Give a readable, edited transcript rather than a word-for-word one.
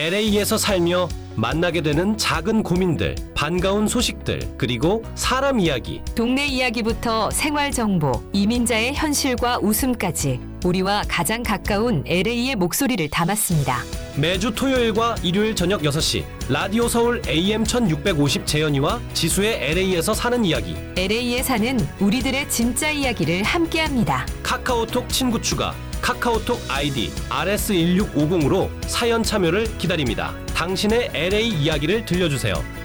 LA에서 살며 만나게 되는 작은 고민들, 반가운 소식들, 그리고 사람 이야기. 동네 이야기부터 생활 정보, 이민자의 현실과 웃음까지 우리와 가장 가까운 LA의 목소리를 담았습니다. 매주 토요일과 일요일 저녁 6시 라디오 서울 AM 1650 재현이와 지수의 LA에서 사는 이야기. LA에 사는 우리들의 진짜 이야기를 함께합니다. 카카오톡 친구 추가, 카카오톡 아이디 RS1650으로 사연 참여를 기다립니다. 당신의 LA 이야기를 들려주세요.